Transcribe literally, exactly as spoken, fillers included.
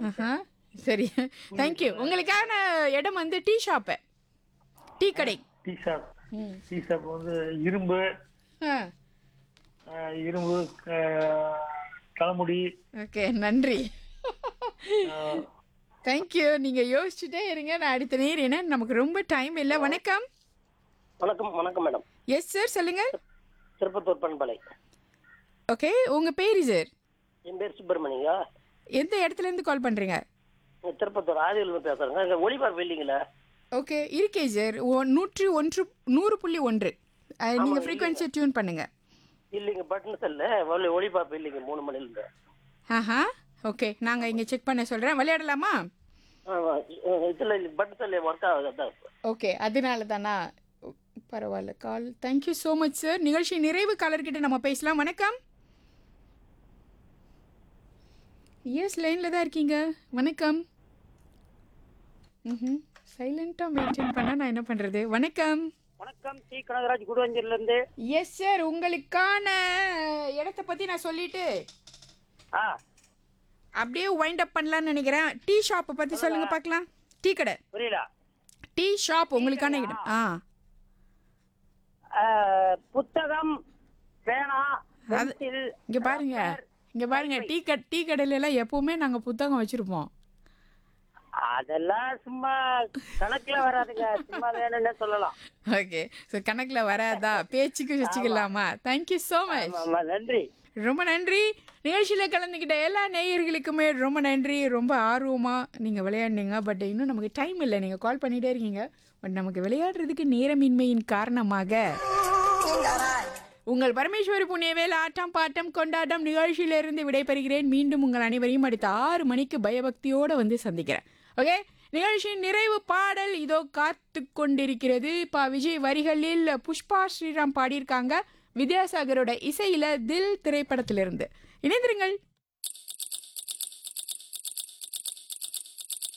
ஆஹா சரி தேங்க்யூ. உங்களுக்கான இடம் வந்து டீ ஷாப்பு, டீ கடை. Tea shop. ம் டீ ஷாப் வந்து இரும்பு, ஆ அஹ், இரும்பு, அஹ், தலைமுடி. ஓகே நன்றி. அஹ், தேங்க்யூ. நீங்கள் யோசிச்சுட்டே இருங்க, நான் அடுத்த நேர் என்ன நமக்கு ரொம்ப டைம் இல்லை. வணக்கம். வணக்கம் வணக்கம் மேடம். எஸ் சார் சொல்லுங்கள். திருப்பத்தூர் பண்பலை. ஓகே உங்கள் பேர் சார்? என் பேர் சுப்பிரமணியா. எந்த இடத்துலேருந்து கால் பண்ணுறீங்க? திருப்பத்தூர் ஆதியில் பேசுறேங்க. ஒளிபரப்பு இல்லைங்களா? ஓகே இருக்கே சார். ஓ நூற்றி ஒன்று நூறு புள்ளி ஒன்று நீங்கள் ஃப்ரீக்வன்சியை டியூன் பண்ணுங்கள். இல்லைங்க பட்டன் செல்ல ஒளி ஒளிபரப்பு இல்லைங்க மூணு மணிலேருந்து. ஆஹா ஓகே நாங்கள் இங்கே செக் பண்ண சொல்கிறேன். விளையாடலாமா? இதில் பட்டன் செல்ல ஒர்க் ஆகுது அதான். ஓகே அதனால தானா? பரவாயில்ல கால். Thank you so much sir. நிகழ்ச்சி நிறைவு காலர்கிட்ட நம்ம பேசலாம். வணக்கம். எஸ் லைனில் தான் இருக்கீங்க. வணக்கம். ம் சைலண்ட்டாக மெயின்டைன் பண்ணால் நான் என்ன பண்ணுறது? வணக்கம். வணக்கம். டி கனகராஜ் குடுவஞ்சூர்லேருந்து. எஸ் சார் உங்களுக்கான இடத்த பற்றி நான் சொல்லிட்டு ஆ அப்படியே வைண்ட் அப் பண்ணலான்னு நினைக்கிறேன். டீ ஷாப்பை பற்றி சொல்லுங்கள் பார்க்கலாம். டீ கடை, புரியல. டீ ஷாப் உங்களுக்கான இடம். ஆ புத்தகம், பேனா, அது பென்சில். இங்கே பாருங்க, இங்கே பாருங்க டீ கடை டீ கடையில எல்லாம் எப்பவுமே நாங்கள் புத்தகம் வச்சுருப்போம். அதெல்லாம் சும்மா கணக்குல வராதுங்க, சும்மா வேணும்னே சொல்லலாம். ஓகே ஸோ கணக்கில் வராதா, பேச்சுக்கு வச்சுக்கலாமா? Thank you so much. ஆமா நன்றி. ரொம்ப நன்றி. நிகழ்ச்சியில் கலந்துக்கிட்ட எல்லா நேயர்களுக்குமே ரொம்ப நன்றி. ரொம்ப ஆர்வமாக நீங்கள் விளையாடுனீங்க. பட் இன்னும் நமக்கு டைம் இல்லை. நீங்கள் கால் பண்ணிகிட்டே இருக்கீங்க. பட் நமக்கு விளையாடுறதுக்கு நேரமின்மையின் காரணமாக உங்கள் பரமேஸ்வரி புண்ணியவேல் ஆட்டம் பாட்டம் கொண்டாட்டம் நிகழ்ச்சியிலிருந்து விடைபெறுகிறேன். மீண்டும் உங்கள் அனைவரையும் அடுத்த ஆறு மணிக்கு பயபக்தியோடு வந்து சந்திக்கிறேன். ஓகே நிகழ்ச்சியின் நிறைவு பாடல் இதோ காத்து கொண்டிருக்கிறது. பா விஜய் வரிகளில் புஷ்பா ஸ்ரீராம் பாடியிருக்காங்க. வித்யாசாகரோட இசையில தில் திரைப்படத்திலிருந்து. இணைந்திருங்கள்.